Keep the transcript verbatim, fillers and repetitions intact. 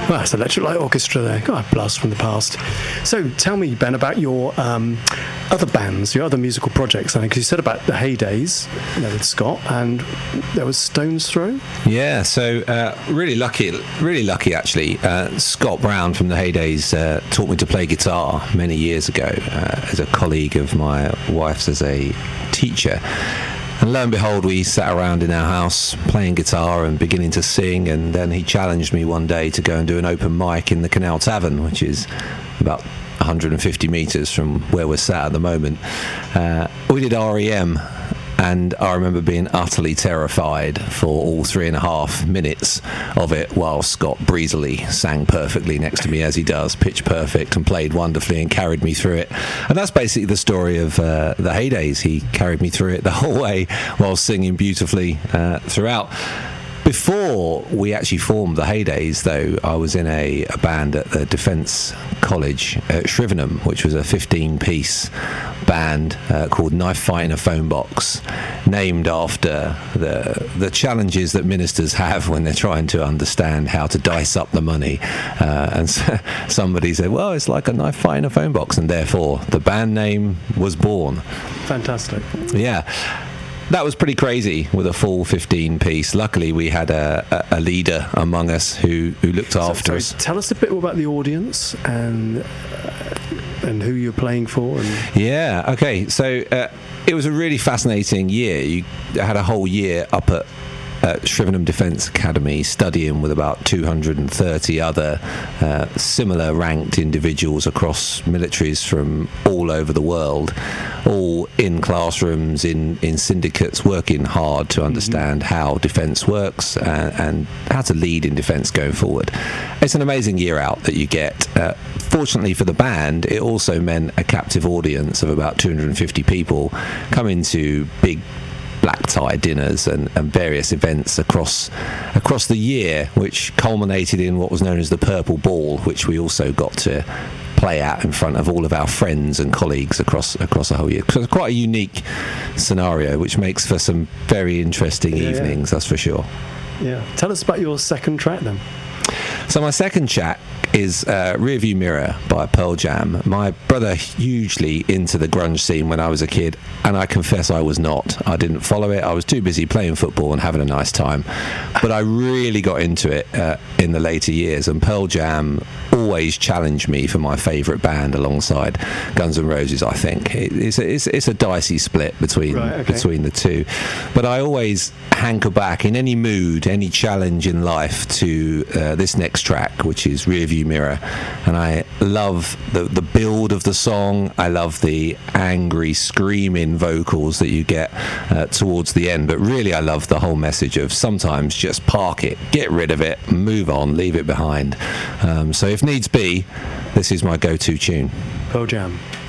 Well, it's Electric Light Orchestra there. God, a blast from the past. So tell me, Ben, about your um, other bands, your other musical projects. Because you said about the Heydays, you know, with Scott, and there was Stones Throw. Yeah, so uh, really lucky, really lucky actually. Uh, Scott Brown from the Heydays uh, taught me to play guitar many years ago uh, as a colleague of my wife's as a teacher. And lo and behold, we sat around in our house playing guitar and beginning to sing, and then he challenged me one day to go and do an open mic in the Canal Tavern, which is about one hundred fifty metres from where we're sat at the moment. Uh, we did R E M, and I remember being utterly terrified for all three and a half minutes of it, while Scott breezily sang perfectly next to me, as he does, pitch perfect, and played wonderfully and carried me through it. And that's basically the story of uh, the Heydays. He carried me through it the whole way while singing beautifully uh, throughout. Before we actually formed the Heydays, though, I was in a, a band at the Defence College at Shrivenham, which was a fifteen-piece band uh, called Knife Fight in a Phone Box, named after the the challenges that ministers have when they're trying to understand how to dice up the money. Uh, and so somebody said, well, it's like a knife fight in a phone box, and therefore the band name was born. Fantastic. Yeah. That was pretty crazy with a full fifteen piece. Luckily, we had a, a, a leader among us who, who looked after so, us. Tell us a bit more about the audience and uh, and who you're playing for. And Yeah, okay. So uh, it was a really fascinating year. You had a whole year up at at Shrivenham Defence Academy studying with about two hundred thirty other uh, similar ranked individuals across militaries from all over the world, all in classrooms, in, in syndicates, working hard to understand mm-hmm. how defence works and, and how to lead in defence going forward. It's an amazing year out that you get. Uh, fortunately for the band, it also meant a captive audience of about two hundred fifty people coming to big black tie dinners and, and various events across across the year, which culminated in what was known as the Purple Ball, which we also got to play at in front of all of our friends and colleagues across across the whole year. So it's quite a unique scenario, which makes for some very interesting yeah, evenings, yeah. that's for sure. Yeah. Tell us about your second track then. So my second track is uh, Rearview Mirror by Pearl Jam. My brother hugely into the grunge scene when I was a kid, and I confess I was not. I didn't follow it. I was too busy playing football and having a nice time. But I really got into it uh, in the later years, and Pearl Jam always challenged me for my favourite band alongside Guns N' Roses, I think. It, it's, a, it's, it's a dicey split between right, okay. between the two. But I always hanker back in any mood, any challenge in life to uh, this next track, which is Rearview Mirror. And I love the, the build of the song. I love the angry, screaming vocals that you get uh, towards the end. But really, I love the whole message of sometimes just park it, get rid of it, move on, leave it behind. Um, so if needs be, this is my go-to tune. Pearl Jam.